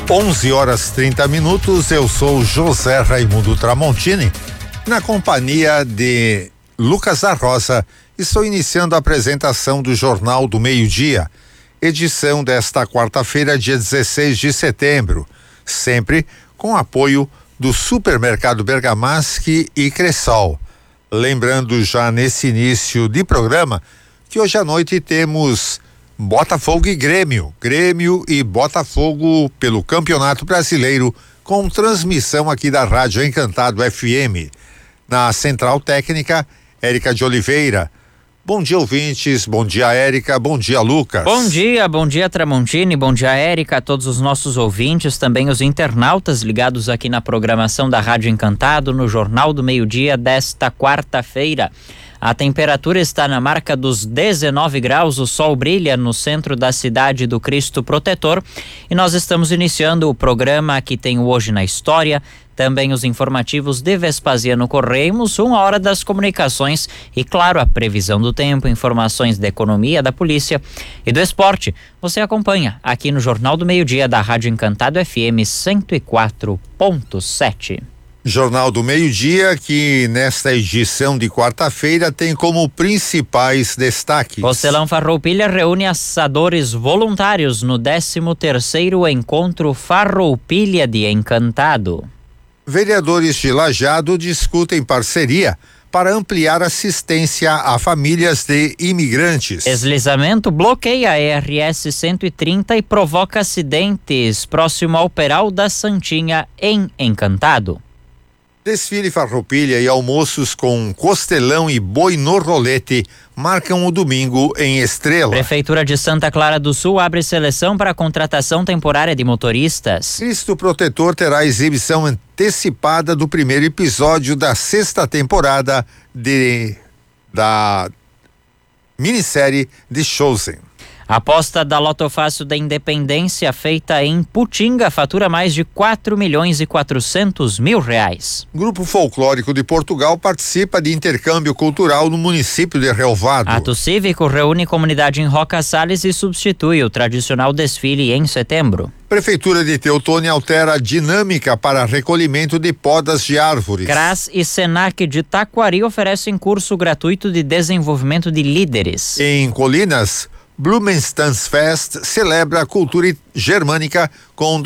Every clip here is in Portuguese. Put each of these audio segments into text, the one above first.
11h30. Eu sou José Raimundo Tramontini, na companhia de Lucas da Rosa. Estou iniciando a apresentação do Jornal do Meio-Dia, edição desta quarta-feira, dia 16 de setembro, sempre com apoio do Supermercado Bergamaschi e Cressol. Lembrando já nesse início de programa que hoje à noite temos Botafogo e Grêmio e Botafogo pelo Campeonato Brasileiro, com transmissão aqui da Rádio Encantado FM. Na Central Técnica, Érica de Oliveira. Bom dia, ouvintes, bom dia, Érica, bom dia, Lucas. Bom dia, Tramontini, bom dia, Érica, a todos os nossos ouvintes, também os internautas ligados aqui na programação da Rádio Encantado, no Jornal do Meio-Dia desta quarta-feira. A temperatura está na marca dos 19 graus, o sol brilha no centro da cidade do Cristo Protetor e nós estamos iniciando o programa que tem o Hoje na História, também os informativos de Vespasiano Correimos, 1h das comunicações e, claro, a previsão do tempo, informações da economia, da polícia e do esporte. Você acompanha aqui no Jornal do Meio-Dia da Rádio Encantado FM 104.7. Jornal do Meio-Dia, que nesta edição de quarta-feira tem como principais destaques: Costelão Farroupilha reúne assadores voluntários no 13º Encontro Farroupilha de Encantado. Vereadores de Lajeado discutem parceria para ampliar assistência a famílias de imigrantes. Deslizamento bloqueia a RS 130 e provoca acidentes próximo ao Peral da Santinha, em Encantado. Desfile Farroupilha e almoços com costelão e boi no rolete marcam o domingo em Estrela. Prefeitura de Santa Clara do Sul abre seleção para a contratação temporária de motoristas. Cristo Protetor terá exibição antecipada do primeiro episódio da 6ª temporada da minissérie The Chosen. A aposta da Loto Fácil da Independência, feita em Putinga, fatura mais de 4.400.000 reais. Grupo Folclórico de Portugal participa de intercâmbio cultural no município de Relvado. Ato Cívico reúne comunidade em Roca Salles e substitui o tradicional desfile em setembro. Prefeitura de Teutônia altera a dinâmica para recolhimento de podas de árvores. CRAS e Senac de Taquari oferecem curso gratuito de desenvolvimento de líderes. Em Colinas, Blumenstandsfest celebra a cultura germânica com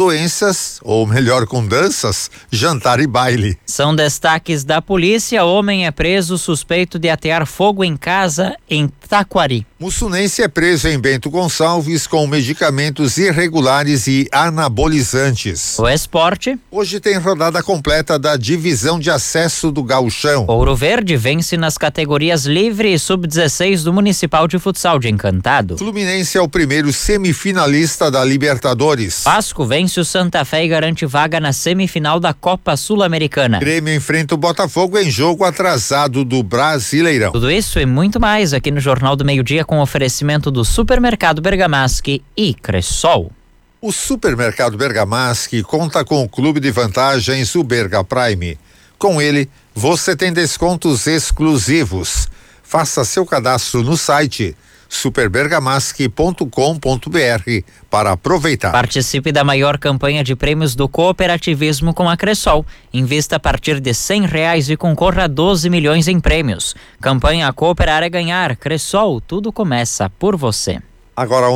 com danças, jantar e baile. São destaques da polícia. Homem é preso suspeito de atear fogo em casa em Taquari. Mussunense é preso em Bento Gonçalves com medicamentos irregulares e anabolizantes. O esporte. Hoje tem rodada completa da divisão de acesso do Gauchão. Ouro Verde vence nas categorias livre e sub-16 do Municipal de Futsal de Encantado. Fluminense é o primeiro semifinalista da Libertadores. Vasco vence o Santa Fé e garante vaga na semifinal da Copa Sul-Americana. Grêmio enfrenta o Botafogo em jogo atrasado do Brasileirão. Tudo isso e muito mais aqui no Jornal do Meio-Dia, com oferecimento do Supermercado Bergamaschi e Cressol. O Supermercado Bergamaschi conta com o clube de vantagens, o Berga Prime. Com ele, você tem descontos exclusivos. Faça seu cadastro no site superbergamaschi.com.br para aproveitar. Participe da maior campanha de prêmios do cooperativismo com a Cressol. Invista a partir de R$100 e concorra a 12 milhões em prêmios. Campanha Cooperar é Ganhar. Cressol, tudo começa por você. Agora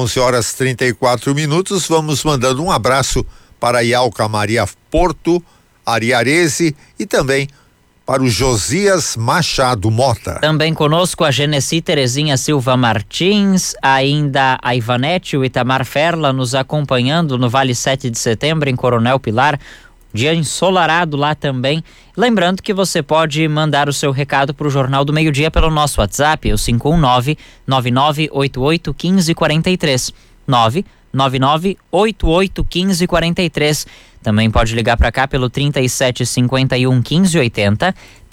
11h34, vamos mandando um abraço para Ialca Maria Porto, Ariarese e também para o Josias Machado Mota. Também conosco a Genesi Terezinha Silva Martins, ainda a Ivanete e o Itamar Ferla nos acompanhando no Vale 7 de Setembro, em Coronel Pilar. Dia ensolarado lá também. Lembrando que você pode mandar o seu recado para o Jornal do Meio-Dia pelo nosso WhatsApp, o 519-9988-1543. 999881543. Também pode ligar para cá pelo 3751-1580,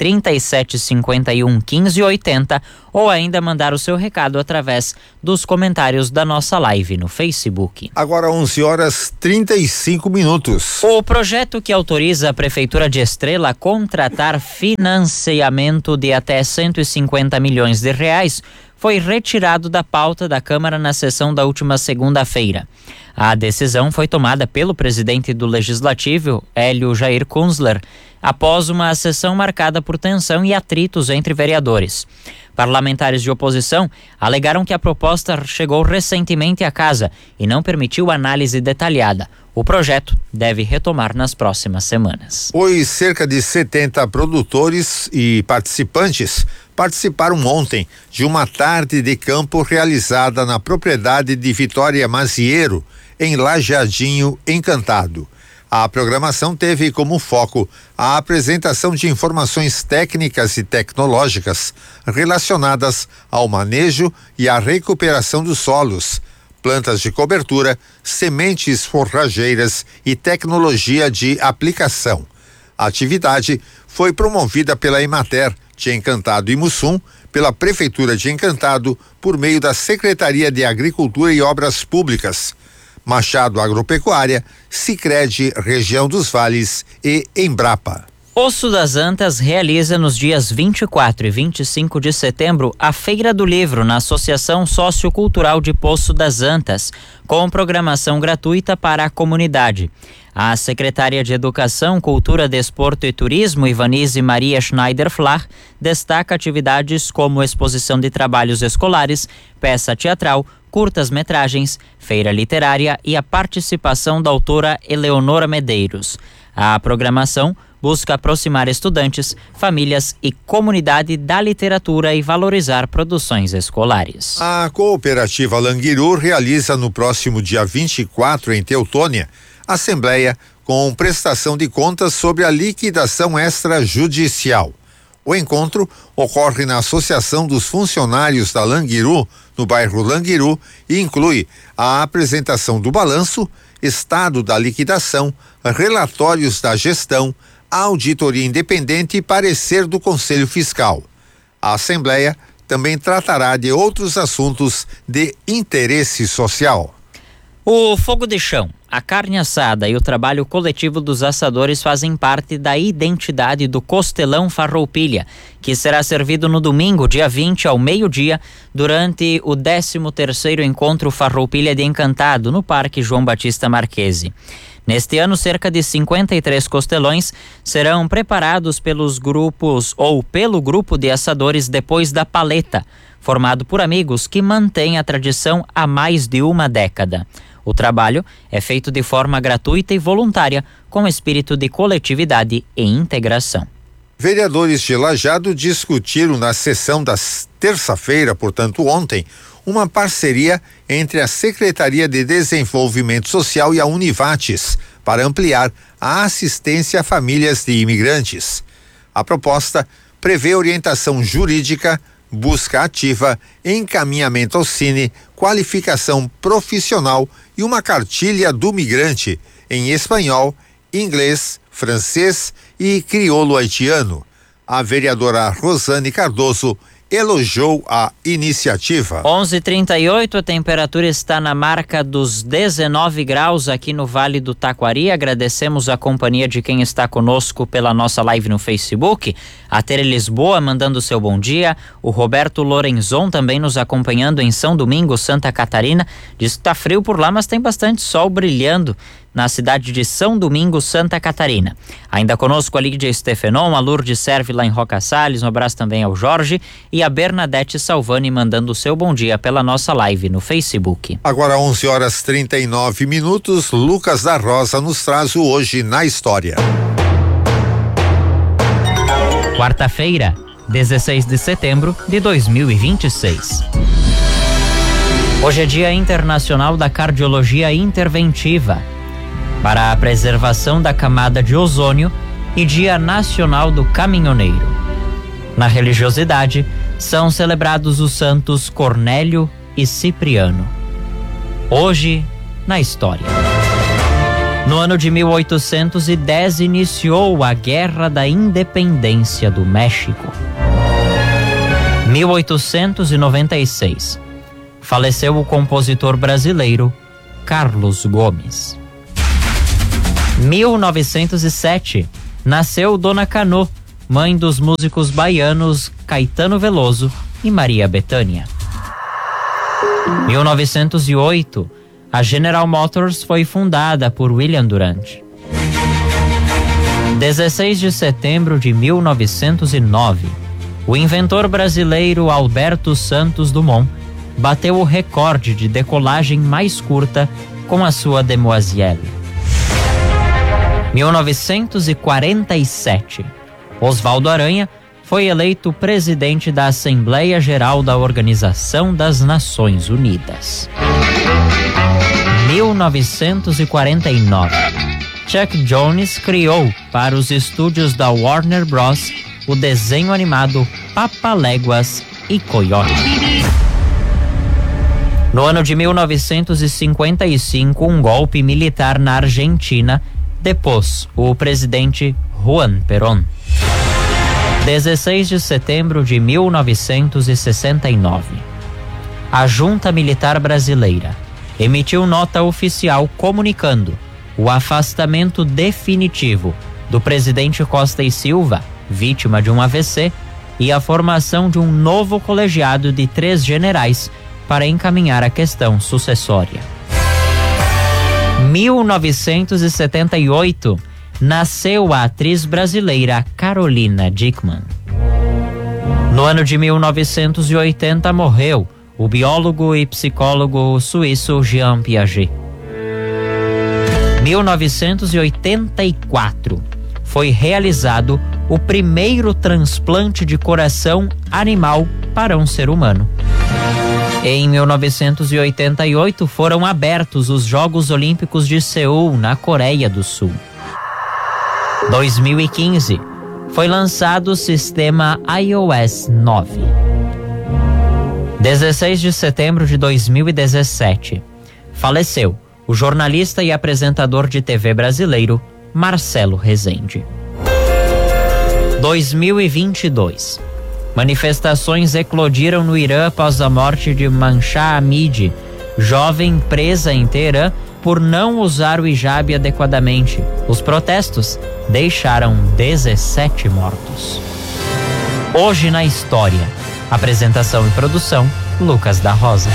3751-1580, ou ainda mandar o seu recado através dos comentários da nossa live no Facebook. Agora 11h35. O projeto que autoriza a Prefeitura de Estrela a contratar financiamento de até R$150 milhões foi retirado da pauta da Câmara na sessão da última segunda-feira. A decisão foi tomada pelo presidente do Legislativo, Hélio Jair Kunzler, após uma sessão marcada por tensão e atritos entre vereadores. Parlamentares de oposição alegaram que a proposta chegou recentemente à casa e não permitiu análise detalhada. O projeto deve retomar nas próximas semanas. Os cerca de 70 produtores e participantes participaram ontem de uma tarde de campo realizada na propriedade de Vitória Mazieiro, em Lajeadinho Encantado. A programação teve como foco a apresentação de informações técnicas e tecnológicas relacionadas ao manejo e à recuperação dos solos, plantas de cobertura, sementes forrageiras e tecnologia de aplicação. A atividade foi promovida pela Emater de Encantado e Mussum, pela Prefeitura de Encantado, por meio da Secretaria de Agricultura e Obras Públicas, Machado Agropecuária, Sicredi Região dos Vales e Embrapa. Poço das Antas realiza nos dias 24 e 25 de setembro a Feira do Livro na Associação Sociocultural de Poço das Antas, com programação gratuita para a comunidade. A secretária de Educação, Cultura, Desporto e Turismo, Ivanise Maria Schneider-Flach, destaca atividades como exposição de trabalhos escolares, peça teatral, curtas-metragens, feira literária e a participação da autora Eleonora Medeiros. A programação busca aproximar estudantes, famílias e comunidade da literatura e valorizar produções escolares. A cooperativa Languiru realiza no próximo dia 24, em Teutônia, assembleia com prestação de contas sobre a liquidação extrajudicial. O encontro ocorre na Associação dos Funcionários da Languiru, no bairro Languiru, e inclui a apresentação do balanço, estado da liquidação, relatórios da gestão, auditoria independente e parecer do Conselho Fiscal. A Assembleia também tratará de outros assuntos de interesse social. O fogo de chão, a carne assada e o trabalho coletivo dos assadores fazem parte da identidade do Costelão Farroupilha, que será servido no domingo, dia 20, ao meio-dia, durante o 13º Encontro Farroupilha de Encantado, no Parque João Batista Marquesi. Neste ano, cerca de 53 costelões serão preparados pelos grupos ou pelo grupo de assadores Depois da Paleta, formado por amigos que mantêm a tradição há mais de uma década. O trabalho é feito de forma gratuita e voluntária, com espírito de coletividade e integração. Vereadores de Lajeado discutiram na sessão da terça-feira, portanto ontem, uma parceria entre a Secretaria de Desenvolvimento Social e a Univates para ampliar a assistência a famílias de imigrantes. A proposta prevê orientação jurídica, busca ativa, encaminhamento ao Cine, qualificação profissional e uma cartilha do migrante em espanhol, inglês, francês e crioulo haitiano. A vereadora Rosane Cardoso elogiou a iniciativa. 11h38, a temperatura está na marca dos 19 graus aqui no Vale do Taquari. Agradecemos a companhia de quem está conosco pela nossa live no Facebook. A Tere Lisboa mandando seu bom dia. O Roberto Lorenzon também nos acompanhando em São Domingos, Santa Catarina. Diz que está frio por lá, mas tem bastante sol brilhando na cidade de São Domingos, Santa Catarina. Ainda conosco a Lídia Stefenon, a Lourdes Serve lá em Roca Salles, um abraço também ao Jorge e a Bernadette Salvani mandando o seu bom dia pela nossa live no Facebook. Agora 11h39, Lucas da Rosa nos traz o Hoje na História. Quarta-feira, 16 de setembro de 2026. Hoje é Dia Internacional da Cardiologia Interventiva, para a preservação da camada de ozônio e Dia Nacional do Caminhoneiro. Na religiosidade, são celebrados os santos Cornélio e Cipriano. Hoje, na história. No ano de 1810, iniciou a Guerra da Independência do México. 1896, faleceu o compositor brasileiro Carlos Gomes. 1907, nasceu Dona Canô, mãe dos músicos baianos Caetano Veloso e Maria Bethânia. 1908, a General Motors foi fundada por William Durant. 16 de setembro de 1909, o inventor brasileiro Alberto Santos Dumont bateu o recorde de decolagem mais curta com a sua Demoiselle. 1947, Oswaldo Aranha foi eleito presidente da Assembleia Geral da Organização das Nações Unidas. 1949, Chuck Jones criou para os estúdios da Warner Bros. O desenho animado Papaléguas e Coyote. No ano de 1955, um golpe militar na Argentina depôs o presidente Juan Perón. 16 de setembro de 1969, a Junta Militar Brasileira emitiu nota oficial comunicando o afastamento definitivo do presidente Costa e Silva, vítima de um AVC, e a formação de um novo colegiado de 3 generais para encaminhar a questão sucessória. 1978, nasceu a atriz brasileira Carolina Dickmann. No ano de 1980, morreu o biólogo e psicólogo suíço Jean Piaget. 1984, foi realizado o primeiro transplante de coração animal para um ser humano. Em 1988, foram abertos os Jogos Olímpicos de Seul, na Coreia do Sul. 2015, foi lançado o sistema iOS 9. 16 de setembro de 2017, faleceu o jornalista e apresentador de TV brasileiro Marcelo Rezende. 2022, manifestações eclodiram no Irã após a morte de Mahsa Amini, jovem presa em Teherã por não usar o hijab adequadamente. Os protestos deixaram 17 mortos. Hoje na História. Apresentação e produção, Lucas da Rosa.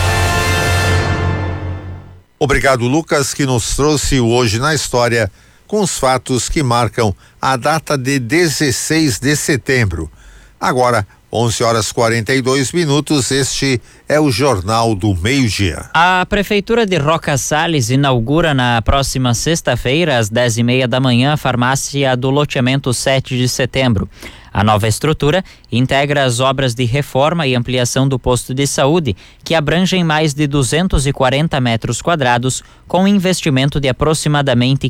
Obrigado, Lucas, que nos trouxe o Hoje na História com os fatos que marcam a data de 16 de setembro. Agora, 11h42, este é o Jornal do Meio-Dia. A Prefeitura de Roca Salles inaugura na próxima sexta-feira, às 10h30 da manhã, a farmácia do loteamento 7 de setembro. A nova estrutura integra as obras de reforma e ampliação do posto de saúde, que abrangem mais de 240 metros quadrados, com investimento de aproximadamente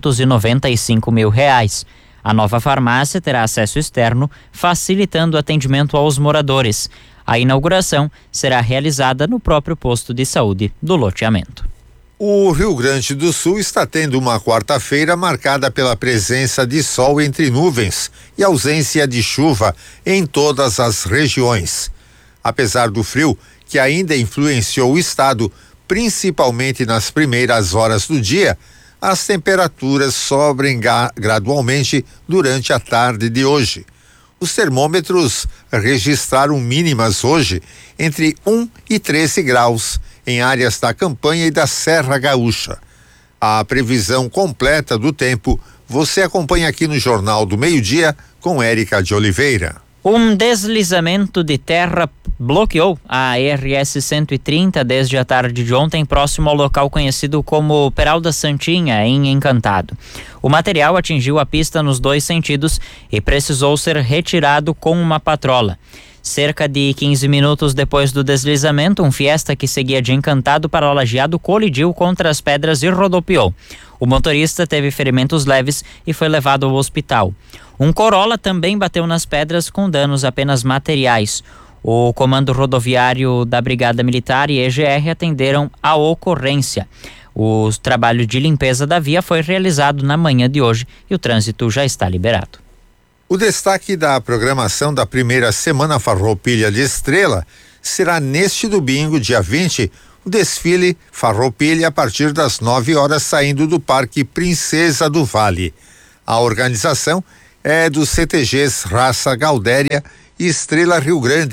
R$595 mil. A nova farmácia terá acesso externo, facilitando o atendimento aos moradores. A inauguração será realizada no próprio posto de saúde do loteamento. O Rio Grande do Sul está tendo uma quarta-feira marcada pela presença de sol entre nuvens e ausência de chuva em todas as regiões. Apesar do frio, que ainda influenciou o estado, principalmente nas primeiras horas do dia, as temperaturas sobem gradualmente durante a tarde de hoje. Os termômetros registraram mínimas hoje entre 1 e 13 graus em áreas da Campanha e da Serra Gaúcha. A previsão completa do tempo você acompanha aqui no Jornal do Meio-Dia com Érica de Oliveira. Um deslizamento de terra bloqueou a RS 130 desde a tarde de ontem, próximo ao local conhecido como Peral da Santinha, em Encantado. O material atingiu a pista nos 2 sentidos e precisou ser retirado com uma patrola. Cerca de 15 minutos depois do deslizamento, um Fiesta que seguia de Encantado para o Lajeado colidiu contra as pedras e rodopiou. O motorista teve ferimentos leves e foi levado ao hospital. Um Corolla também bateu nas pedras com danos apenas materiais. O Comando Rodoviário da Brigada Militar e EGR atenderam a ocorrência. O trabalho de limpeza da via foi realizado na manhã de hoje e o trânsito já está liberado. O destaque da programação da primeira Semana Farroupilha de Estrela será neste domingo, dia 20, o desfile Farroupilha a partir das 9 horas, saindo do Parque Princesa do Vale. A organização é dos CTGs Raça Gaudéria e Estrela Rio Grande,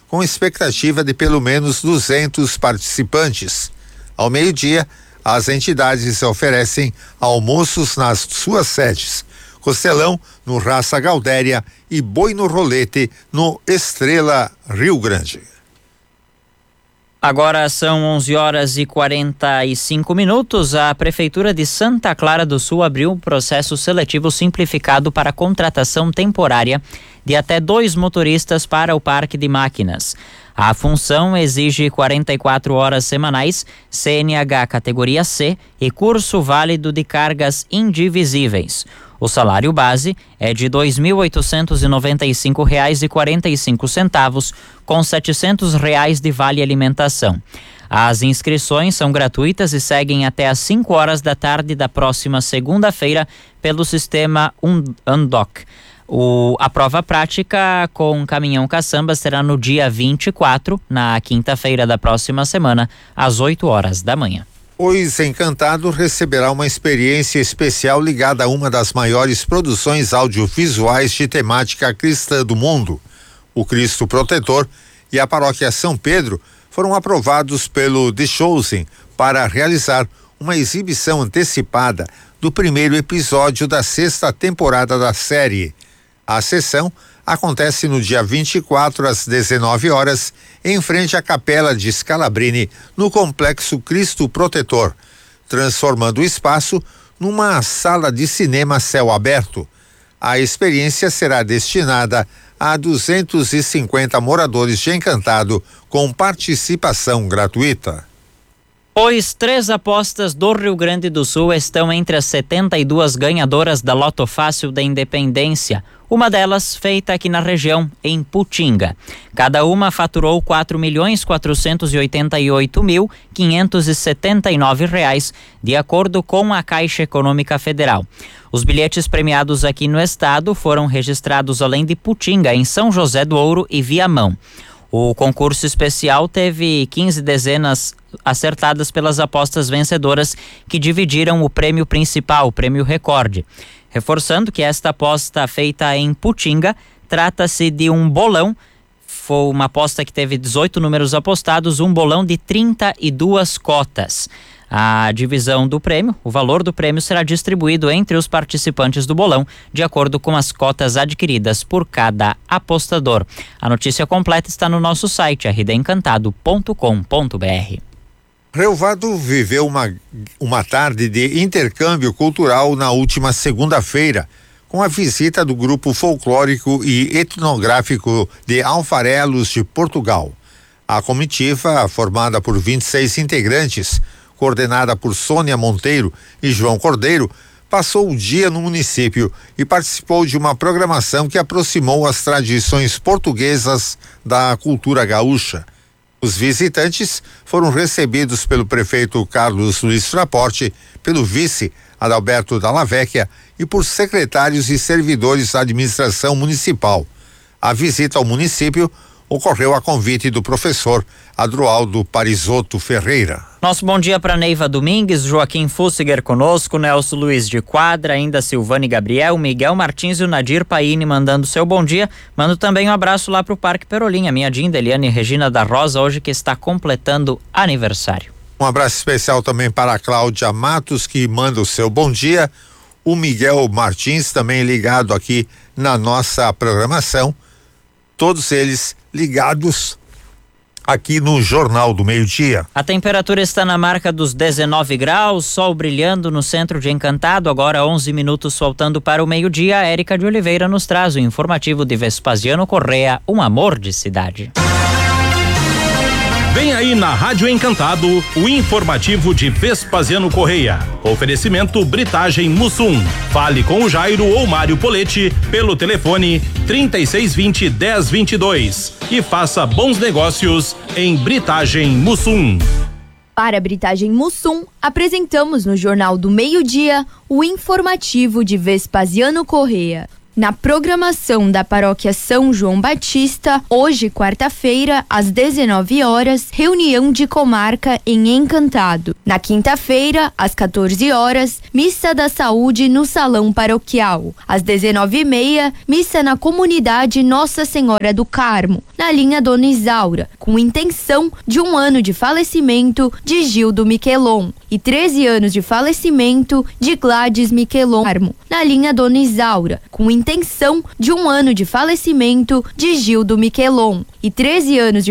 com expectativa de pelo menos 200 participantes. Ao meio-dia, as entidades oferecem almoços nas suas sedes: Costelão no Raça Galdéria e Boi no Rolete no Estrela Rio Grande. Agora são 11h45. A Prefeitura de Santa Clara do Sul abriu um processo seletivo simplificado para contratação temporária de até 2 motoristas para o parque de máquinas. A função exige 44 horas semanais, CNH categoria C e curso válido de cargas indivisíveis. O salário base é de R$ 2.895,45, com R$ 700 de vale alimentação. As inscrições são gratuitas e seguem até às 5 horas da tarde da próxima segunda-feira pelo sistema Undoc. A prova prática com caminhão caçamba será no dia 24, na quinta-feira da próxima semana, às 8 horas da manhã. Os Encantado receberá uma experiência especial ligada a uma das maiores produções audiovisuais de temática cristã do mundo. O Cristo Protetor e a Paróquia São Pedro foram aprovados pelo The Chosen para realizar uma exibição antecipada do primeiro episódio da 6ª temporada da série. A sessão acontece no dia 24 às 19 horas, em frente à Capela de Scalabrini, no Complexo Cristo Protetor, transformando o espaço numa sala de cinema céu aberto. A experiência será destinada a 250 moradores de Encantado, com participação gratuita. Pois 3 apostas do Rio Grande do Sul estão entre as 72 ganhadoras da Loto Fácil da Independência, uma delas feita aqui na região, em Putinga. Cada uma faturou R$ 4.488.579, de acordo com a Caixa Econômica Federal. Os bilhetes premiados aqui no estado foram registrados além de Putinga, em São José do Ouro e Viamão. O concurso especial teve 15 dezenas acertadas pelas apostas vencedoras, que dividiram o prêmio principal, o prêmio recorde. Reforçando que esta aposta feita em Putinga trata-se de um bolão. Foi uma aposta que teve 18 números apostados, um bolão de 32 cotas. A divisão do prêmio, o valor do prêmio será distribuído entre os participantes do bolão, de acordo com as cotas adquiridas por cada apostador. A notícia completa está no nosso site, rdencantado.com.br. Relvado viveu uma tarde de intercâmbio cultural na última segunda-feira, com a visita do grupo folclórico e etnográfico de Alfarelos de Portugal. A comitiva, formada por 26 integrantes, coordenada por Sônia Monteiro e João Cordeiro, passou o dia no município e participou de uma programação que aproximou as tradições portuguesas da cultura gaúcha. Os visitantes foram recebidos pelo prefeito Carlos Luiz Fraporte, pelo vice Adalberto Dalla Vecchia e por secretários e servidores da administração municipal. A visita ao município ocorreu a convite do professor Adroaldo Parisotto Ferreira. Nosso bom dia para Neiva Domingues, Joaquim Fussiger conosco, Nelson Luiz de Quadra, ainda Silvane Gabriel, Miguel Martins e o Nadir Paine mandando seu bom dia. Mando também um abraço lá para o Parque Perolim, a minha Dinda Eliane Regina da Rosa, hoje que está completando aniversário. Um abraço especial também para a Cláudia Matos, que manda o seu bom dia. O Miguel Martins, também ligado aqui na nossa programação. Todos eles ligados aqui no Jornal do Meio-Dia. A temperatura está na marca dos 19 graus, sol brilhando no centro de Encantado, agora 11 minutos faltando para o meio-dia. A Érica de Oliveira nos traz o informativo de Vespasiano Correa, um amor de cidade. Vem aí na Rádio Encantado, o informativo de Vespasiano Correia. Oferecimento Britagem Mussum. Fale com o Jairo ou Mário Poletti pelo telefone 3620-1022 e faça bons negócios em Britagem Mussum. Para a Britagem Mussum, apresentamos no Jornal do Meio-Dia o informativo de Vespasiano Correia. Na programação da Paróquia São João Batista, hoje, quarta-feira, às 19 horas, reunião de comarca em Encantado. Na quinta-feira, às 14 horas, missa da saúde no Salão Paroquial. Às 19h30, missa na comunidade Nossa Senhora do Carmo, na linha Dona Isaura, com intenção de 1 ano de falecimento de Gildo Miquelon e 13 anos de falecimento de Gladys Miquelon Carmo, na linha Dona Isaura, com intenção de 1 ano de falecimento de Gildo Miquelon e 13 anos de